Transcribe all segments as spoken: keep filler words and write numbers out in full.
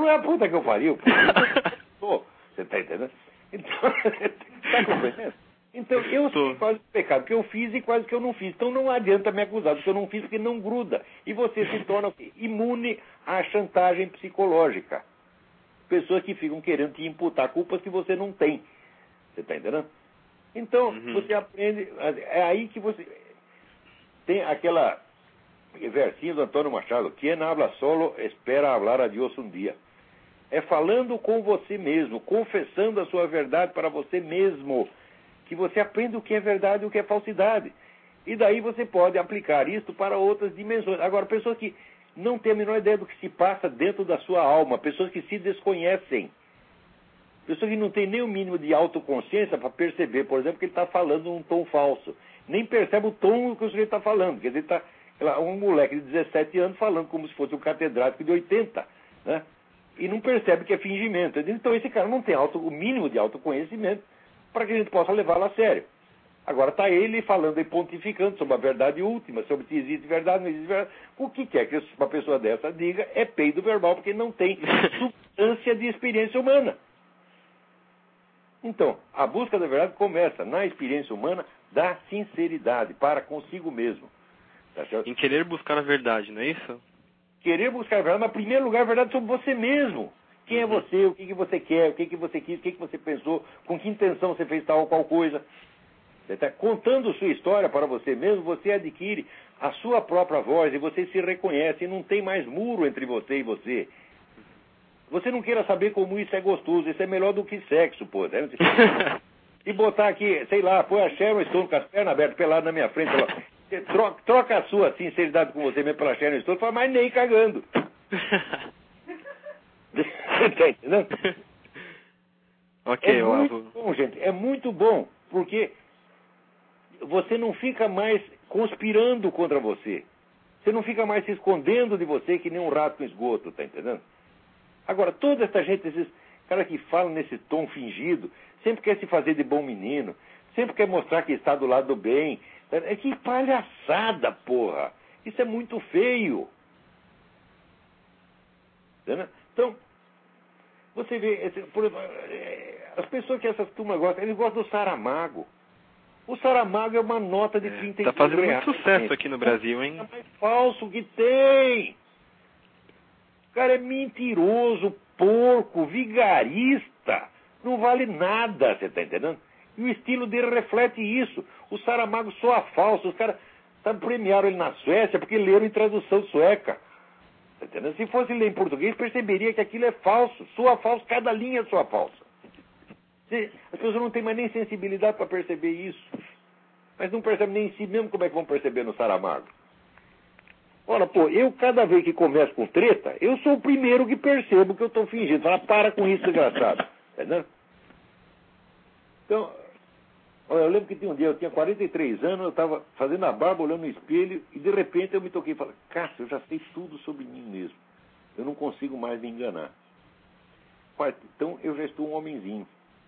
na puta que eu pariu. Pô, você tá entendendo? Então, tá compreendendo? Então, eu sei quase o pecado que eu fiz e quase que eu não fiz. Então, não adianta me acusar do que eu não fiz, porque não gruda. E você se torna imune à chantagem psicológica. Pessoas que ficam querendo te imputar culpas que você não tem. Você está entendendo? Então, uhum. Você aprende... É aí que você... Tem aquela versinho do Antônio Machado. Quem habla solo espera hablar a Dios um dia. É falando com você mesmo, confessando a sua verdade para você mesmo, que você aprende o que é verdade e o que é falsidade. E daí você pode aplicar isso para outras dimensões. Agora, pessoas que não têm a menor ideia do que se passa dentro da sua alma, pessoas que se desconhecem, pessoas que não têm nem o mínimo de autoconsciência para perceber, por exemplo, que ele está falando num tom falso. Nem percebe o tom que o sujeito está falando. Quer dizer, está um moleque de dezessete anos falando como se fosse um catedrático de oitenta, né? E não percebe que é fingimento. Então esse cara não tem auto, o mínimo de autoconhecimento para que a gente possa levá-lo a sério. Agora está ele falando e pontificando sobre a verdade última, sobre se existe verdade, não existe verdade. O que quer que uma pessoa dessa diga é peido verbal, porque não tem substância de experiência humana. Então, a busca da verdade começa na experiência humana da sinceridade para consigo mesmo. Tá certo? Em querer buscar a verdade, não é isso? Querer buscar a verdade, mas, em primeiro lugar, a verdade sobre você mesmo. Quem uhum. é você, o que, que você quer, o que, que você quis, o que, que você pensou, com que intenção você fez tal ou qual coisa. Você está contando sua história para você mesmo, você adquire a sua própria voz e você se reconhece. E não tem mais muro entre você e você. Você não queira saber como isso é gostoso, isso é melhor do que sexo, pô. Né? E botar aqui, sei lá, põe a Sharon Stone com as pernas abertas, pelado na minha frente, fala, troca, troca a sua sinceridade com você mesmo pela Sharon Stone, fala, mas nem cagando. Tá entendendo? Ok, é muito bom, gente, é muito bom, porque você não fica mais conspirando contra você. Você não fica mais se escondendo de você que nem um rato no esgoto, tá entendendo? Agora, toda essa gente, esses caras que falam nesse tom fingido, sempre quer se fazer de bom menino, sempre quer mostrar que está do lado do bem. É que palhaçada, porra! Isso é muito feio. Entendeu? Então, você vê, esse, por, as pessoas que essas turmas gostam, eles gostam do Saramago. O Saramago é uma nota de é, trinta e cinco reais. Tá fazendo reais, muito sucesso gente. aqui no Brasil, hein? É mais falso que tem. O cara é mentiroso, porco, vigarista. Não vale nada, você está entendendo? E o estilo dele reflete isso. O Saramago soa falso. Os caras sabe, premiaram ele na Suécia porque leram em tradução sueca. Tá entendendo? Se fosse ler em português, perceberia que aquilo é falso. Soa falso, cada linha soa falsa. As pessoas não têm mais nem sensibilidade para perceber isso. Mas não percebem nem em si mesmo como é que vão perceber no Saramago. Ora, pô, eu cada vez que começo com treta, eu sou o primeiro que percebo que eu estou fingindo. Fala, para com isso, desgraçado. Tá entendendo? Então, olha, eu lembro que tinha um dia, eu tinha quarenta e três anos, eu estava fazendo a barba, olhando no espelho, e de repente eu me toquei e falei, Cássio, eu já sei tudo sobre mim mesmo. Eu não consigo mais me enganar. Então eu já estou um homenzinho.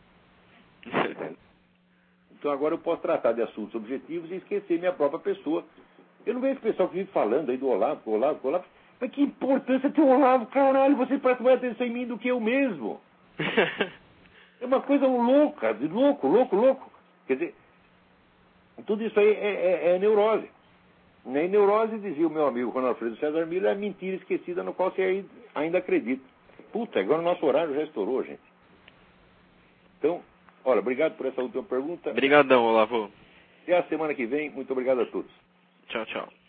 Então agora eu posso tratar de assuntos objetivos e esquecer minha própria pessoa. Eu não vejo esse pessoal que vive falando aí do Olavo, do Olavo, do Olavo. Mas que importância tem o Olavo? Caralho, você presta mais atenção em mim do que eu mesmo. É uma coisa louca, de louco, louco, louco. Quer dizer, tudo isso aí é, é, é neurose. E neurose, dizia o meu amigo Ronaldo Alfredo César Miller, é mentira esquecida no qual você ainda acredita. Puta, agora o nosso horário já estourou, gente. Então, olha, obrigado por essa última pergunta. Obrigadão, Olavo. Até a semana que vem. Muito obrigado a todos. Tchau, tchau.